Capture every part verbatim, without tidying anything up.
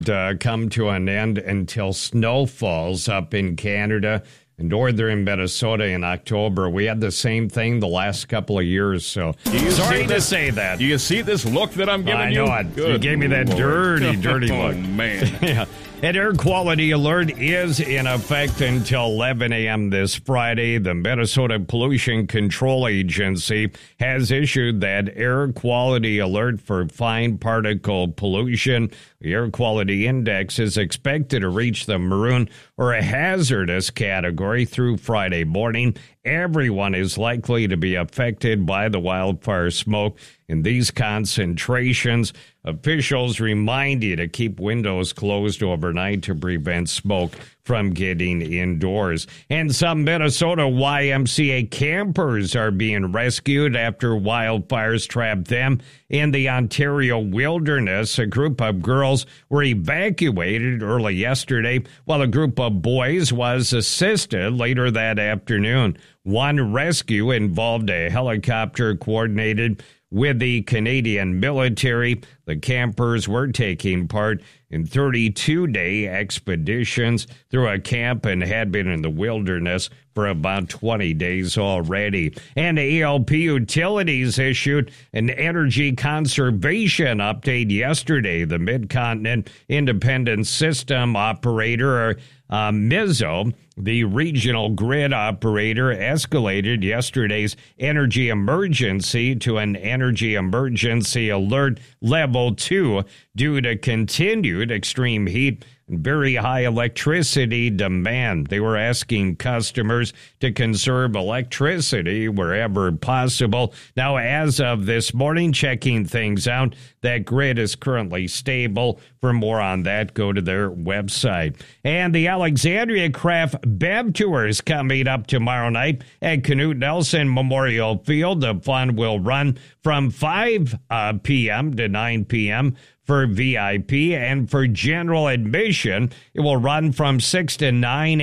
uh, come to an end until snow falls up in Canada and northern Minnesota in October. We had the same thing the last couple of years, so sorry to say that. Do you see this look that I'm giving I you? know it. You gave me that Lord. dirty, dirty Oh, look. man. Yeah. An air quality alert is in effect until eleven a.m. this Friday. The Minnesota Pollution Control Agency has issued that air quality alert for fine particle pollution. The air quality index is expected to reach the maroon or a hazardous category through Friday morning. Everyone is likely to be affected by the wildfire smoke in these concentrations. Officials remind you to keep windows closed overnight to prevent smoke from getting indoors. And some Minnesota Y M C A campers are being rescued after wildfires trapped them in the Ontario wilderness. A group of girls were evacuated early yesterday, while a group of boys was assisted later that afternoon. One rescue involved a helicopter coordinated with the Canadian military. The campers were taking part in thirty-two day expeditions through a camp and had been in the wilderness for about twenty days already. And A L P Utilities issued an energy conservation update yesterday. The Mid-Continent Independent System Operator, uh, M I Z O, the regional grid operator, escalated yesterday's energy emergency to an energy emergency alert level two due to continued extreme heat and very high electricity demand. They were asking customers to conserve electricity wherever possible. Now, as of this morning, checking things out, that grid is currently stable. For more on that, go to their website. And the Alexandria Craft Bev Tour is coming up tomorrow night at Knute Nelson Memorial Field. The fun will run from five p.m. to nine p.m. for V I P, and for general admission, it will run from six to nine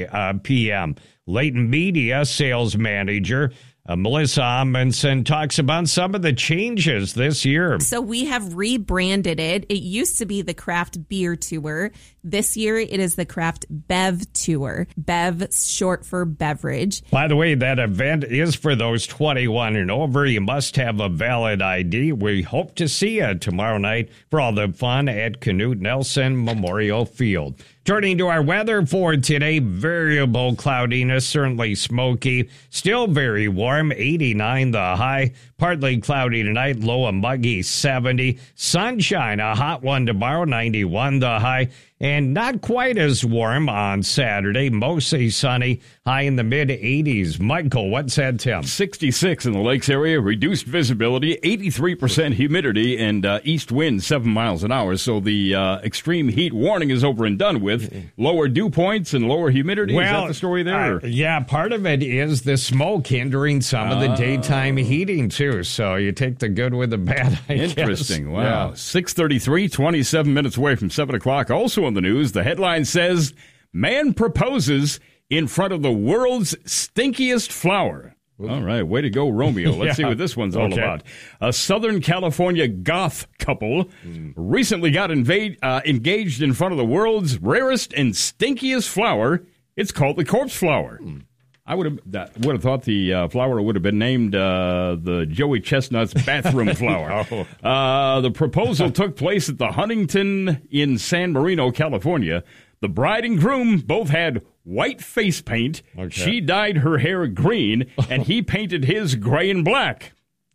p.m. Leighton Media sales manager Uh, Melissa Amundsen talks about some of the changes this year. So we have rebranded it. It used to be the Craft Beer Tour. This year, it is the Craft Bev Tour. Bev, short for beverage. By the way, that event is for those twenty-one and over. You must have a valid I D. We hope to see you tomorrow night for all the fun at Knute Nelson Memorial Field. Turning to our weather for today, variable cloudiness, certainly smoky, still very warm, eighty-nine the high, partly cloudy tonight, low and muggy, seventy, sunshine, a hot one tomorrow, ninety-one the high, and not quite as warm on Saturday, mostly sunny, high in the mid-eighties. Michael, what's that, Tim? sixty-six in the lakes area, reduced visibility, eighty-three percent humidity, and uh, east wind seven miles an hour. So the uh, extreme heat warning is over and done with. Lower dew points and lower humidity. Well, is that the story there? Uh, yeah, part of it is the smoke hindering some of the daytime heating, too. So you take the good with the bad, I Interesting. guess. Wow. Yeah. six thirty-three, twenty-seven minutes away from seven o'clock. Also in the news, the headline says, man proposes in front of the world's stinkiest flower. All right, way to go, Romeo. Let's yeah. see what this one's all okay. about. A Southern California goth couple mm. recently got invade, uh, engaged in front of the world's rarest and stinkiest flower. It's called the corpse flower. Mm. I would have that would have thought the uh, flower would have been named uh, the Joey Chestnut's bathroom flower. oh. uh, the proposal took place at the Huntington in San Marino, California. The bride and groom both had white face paint. Okay. She dyed her hair green, and he painted his gray and black.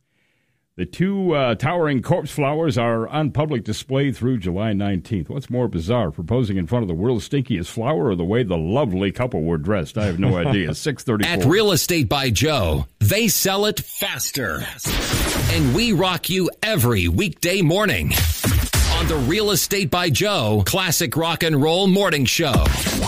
The two uh, towering corpse flowers are on public display through July nineteenth. What's more bizarre, proposing in front of the world's stinkiest flower or the way the lovely couple were dressed? I have no idea. six thirty-four. At Real Estate by Joe, they sell it faster. And we rock you every weekday morning on the Real Estate by Joe Classic Rock and Roll Morning Show.